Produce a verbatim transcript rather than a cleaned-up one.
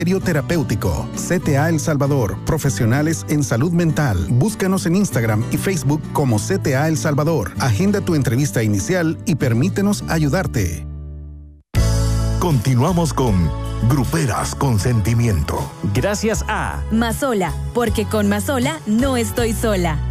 Terapéutico. C T A El Salvador, profesionales en salud mental. Búscanos en Instagram y Facebook como C T A El Salvador. Agenda tu entrevista inicial y permítenos ayudarte. Continuamos con Gruperas con Sentimiento. Gracias a Mazola, porque con Mazola no estoy sola.